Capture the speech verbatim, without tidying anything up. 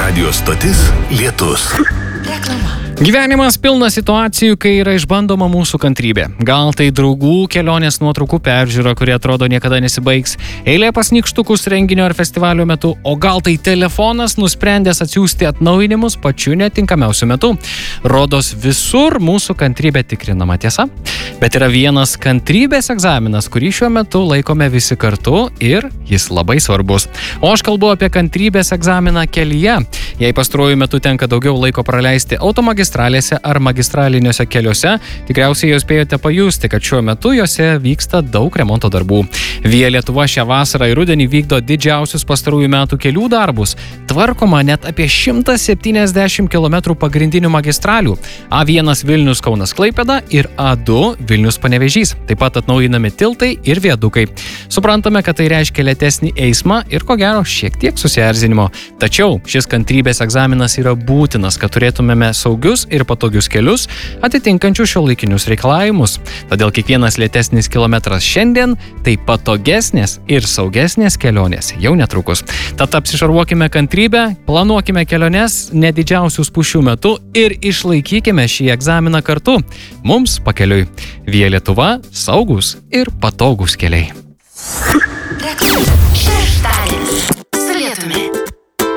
Radio stotis Lietus. Reklama. Gyvenimas pilnas situacijų, kai yra išbandoma mūsų kantrybė. Gal tai draugų kelionės nuotraukų peržiūra, kuri atrodo niekada nesibaigs, eilė pas nykštukus renginio ar festivalio metu, o gal tai telefonas nusprendęs atsiųsti atnaujinimus pačiu netinkamiausiu metu. Rodos visur mūsų kantrybė tikrinama, tiesa? Bet yra vienas kantrybės egzaminas, kurį šiuo metu laikome visi kartu ir jis labai svarbus. O aš kalbu apie kantrybės egzaminą kelyje. Jei pastaruoju metu tenka daugiau laiko praleisti automagistralėse ar magistraliniuose keliuose, tikriausiai jau spėjote pajusti, kad šiuo metu juose vyksta daug remonto darbų. Via Lietuva šią vasarą ir rudenį vykdo didžiausius pastarųjų metų kelių darbus. Tvarkoma net apie šimtas septyniasdešimt kilometrų pagrindinių magistralių. A vienas Vilnius Kaunas Klaipėda ir A du Vilnius Panevėžys. Taip pat atnaujinami tiltai ir viadukai. Suprantame, kad tai reiškia lėtesnį eismą ir ko gero šiek tiek susierzinimo. Tačiau šis kantrybės egzaminas yra būtinas, kad turėtumėme saugius ir patogius kelius, atitinkančius šiuolaikinius reikalavimus. Todėl kiekvienas lėtesnis kilometras šiandien tai patogesnės ir saugesnės kelionės jau netrukus. Tad apsišarvuokime kantrybę, planuokime keliones nedidžiausių spūsčių metu ir išlaikykime šį egzaminą kartu. Mums pakeliui. Via Lietuva, saugus ir patogus keliai. Reklama.